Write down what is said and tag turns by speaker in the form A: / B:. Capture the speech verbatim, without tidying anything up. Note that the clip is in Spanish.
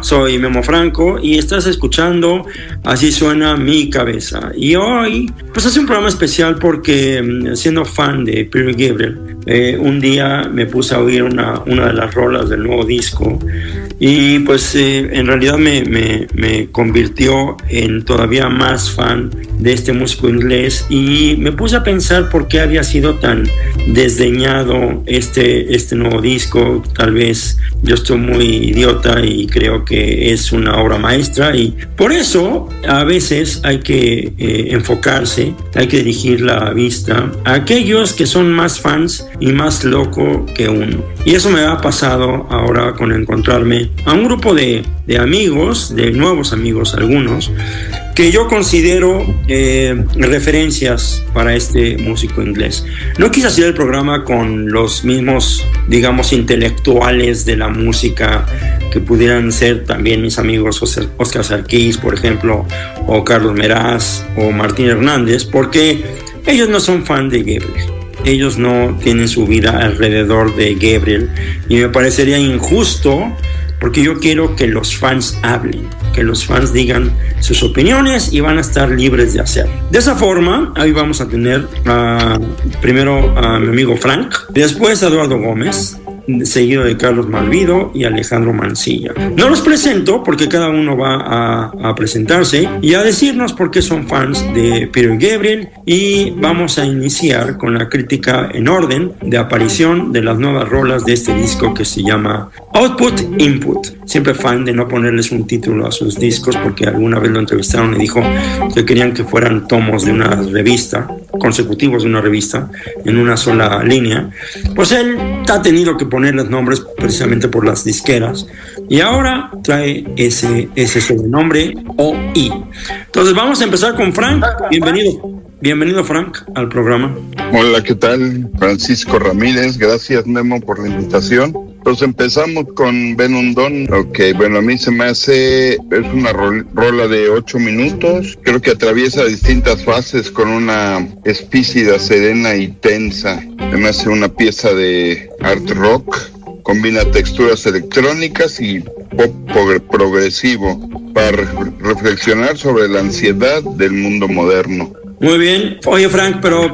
A: soy Memo Franco y estás escuchando Así Suena Mi Cabeza. Y hoy, pues hace un programa especial porque siendo fan de Peter Gabriel, eh, un día me puse a oír una, una de las rolas del nuevo disco y pues eh, en realidad me, me, me convirtió en todavía más fan de este músico inglés y me puse a pensar por qué había sido tan desdeñado este, este nuevo disco. Tal vez yo estoy muy idiota y creo que es una obra maestra y por eso a veces hay que eh, enfocarse, hay que dirigir la vista a aquellos que son más fans y más loco que uno. Y eso me ha pasado ahora con encontrarme a un grupo de, de amigos, de nuevos amigos algunos, que yo considero eh, referencias para este músico inglés. No quise hacer el programa con los mismos, digamos, intelectuales de la música que pudieran ser también mis amigos Oscar Sarkis, por ejemplo, o Carlos Meraz, o Martín Hernández, porque ellos no son fan de Gabriel. Ellos no tienen su vida alrededor de Gabriel y me parecería injusto porque yo quiero que los fans hablen, que los fans digan sus opiniones y van a estar libres de hacerlo. De esa forma, ahí vamos a tener uh, primero a mi amigo Frank, después a Eduardo Gómez, seguido de Carlos Malvido y Alejandro Mancilla. No los presento porque cada uno va a, a presentarse y a decirnos por qué son fans de Peter Gabriel y vamos a iniciar con la crítica en orden de aparición de las nuevas rolas de este disco que se llama Output Input. Siempre fan de no ponerles un título a sus discos porque alguna vez lo entrevistaron y dijo que querían que fueran tomos de una revista, consecutivos de una revista, en una sola línea. Pues él ha tenido que poner los nombres precisamente por las disqueras y ahora trae ese, ese sobrenombre O I. Entonces vamos a empezar con Frank. Bienvenido, bienvenido Frank al programa.
B: Hola, ¿qué tal? Francisco Ramírez, gracias Memo por la invitación. Pues empezamos con Ben Undón. Ok, bueno, a mí se me hace, es una rol, rola de ocho minutos. Creo que atraviesa distintas fases con una espícida, serena y tensa. Se me hace una pieza de art rock. Combina texturas electrónicas y pop progresivo para re- reflexionar sobre la ansiedad del mundo moderno.
A: Muy bien. Oye, Frank, pero